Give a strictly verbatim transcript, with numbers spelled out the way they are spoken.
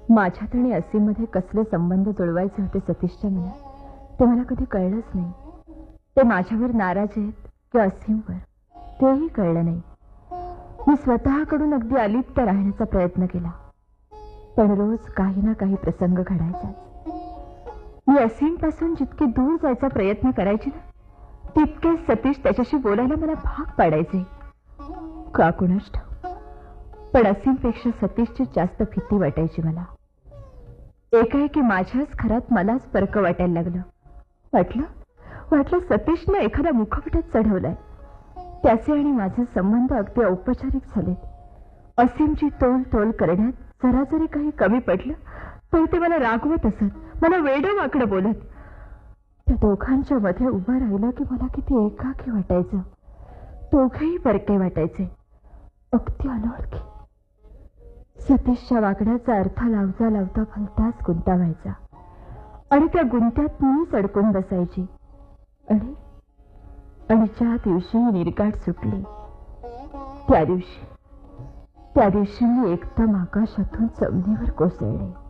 माझ्यात आणि असीममध्ये कसले संबंध जुळवायचे होते सतीशच्या मनात ते मला कधी कळलंच नाही. ते माझ्यावर नाराज आहेत की असीमवर तेही कळलं नाही. मी स्वतःकडून अगदी अलिप्त राहण्याचा प्रयत्न केला, पण रोज काही ना काही प्रसंग घडायचा. मी असीमपासून जितके दूर जायचा प्रयत्न करायचे ना, तितके सतीश त्याच्याशी बोलायला मला भाग पाडायचे. का कुणास ठाऊक, पण असीमपेक्षा सतीशची जास्त भीती वाटायची मला. एकाएकी माझ्याच घरात मलाच परक वाटायला लागलं. वाटलं वाटलं सतीशने एखादा मुखवटाच चढवलाय. त्याचे आणि माझे संबंध अगदी औपचारिक झालेत. असीमची तोल तोल करण्यात जरा जरी काही कमी पडलं तर ते मला रागवत असत, मला वेडं वाकडं बोलत. त्या दोघांच्या मध्ये उभं राहिलं की मला किती एकाकी वाटायचं. दोघेही परके वाटायचे, अगदी अनोळखी. सतीशच्या वागण्याचा अर्थ लावता लावता भलताच गुंता व्हायचा आणि त्या गुंत्यात मीच अडकून बसायची. आणि आणि ज्या दिवशी निर्गाठ सुटली त्या दिवशी त्या दिवशी मी एकदम आकाशातून जमिनीवर कोसळले.